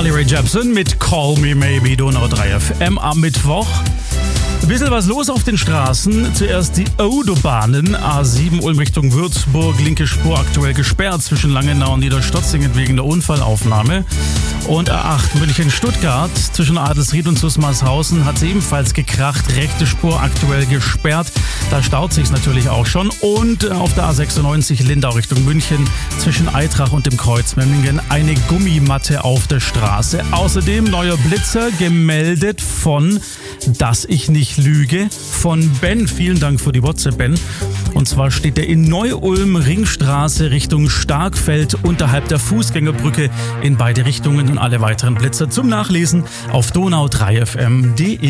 Carly Rae Jepsen mit Call Me Maybe, Donau 3 FM am Mittwoch. Ein bisschen was los auf den Straßen. Zuerst die Autobahnen. A7 Ulm Richtung Würzburg. Linke Spur aktuell gesperrt zwischen Langenau und Niederstotzingen wegen der Unfallaufnahme. Und A8 München-Stuttgart zwischen Adelsried und Susmarshausen hat es ebenfalls gekracht. Rechte Spur aktuell gesperrt. Da staut sich's natürlich auch schon. Und auf der A96 Lindau Richtung München zwischen Eitrach und dem Kreuz Memmingen eine Gummimatte auf der Straße. Außerdem neuer Blitzer gemeldet von Dass ich nicht lüge von Ben. Vielen Dank für die WhatsApp, Ben. Und zwar steht er in Neu-Ulm, Ringstraße Richtung Starkfeld unterhalb der Fußgängerbrücke in beide Richtungen und alle weiteren Blitzer zum Nachlesen auf donau3fm.de.